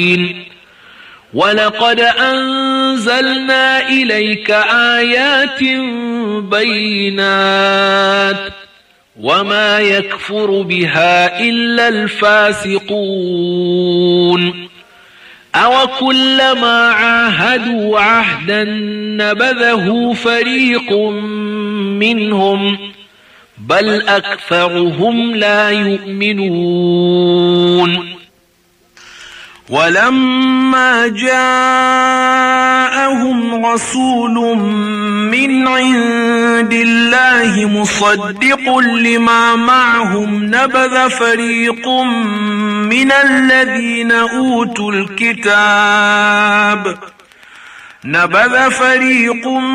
ولقد أنزلنا إليك آيات بينات وما يكفر بها إلا الفاسقون أوكلما عاهدوا عهدا نبذه فريق منهم بل أكثرهم لا يؤمنون ولما جاءهم رسول من عند الله مصدق لما معهم نبذ فريق من الذين أوتوا الكتاب